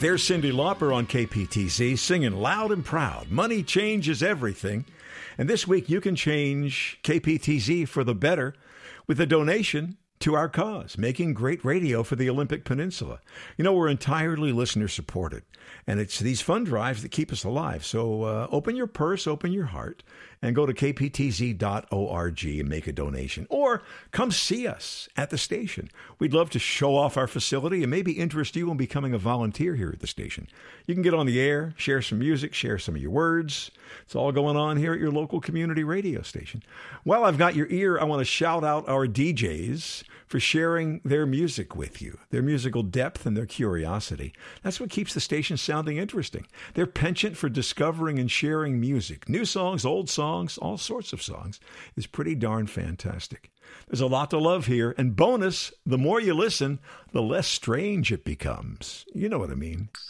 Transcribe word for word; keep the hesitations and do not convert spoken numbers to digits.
there's Cyndi Lauper on K P T Z singing loud and proud. Money changes everything. And this week you can change K P T Z for the better with a donation to our cause, making great radio for the Olympic Peninsula. You know, we're entirely listener supported, and it's these fund drives that keep us alive. So uh, open your purse, open your heart, and go to k p t z dot org and make a donation. Or come see us at the station. We'd love to show off our facility and maybe interest you in becoming a volunteer here at the station. You can get on the air, share some music, share some of your words. It's all going on here at your local community radio station. While I've got your ear, I want to shout out our D Js for sharing their music with you, their musical depth and their curiosity. That's what keeps the station sounding interesting. Their penchant for discovering and sharing music, new songs, old songs, all sorts of songs, is pretty darn fantastic. There's a lot to love here. And bonus, the more you listen, the less strange it becomes. You know what I mean.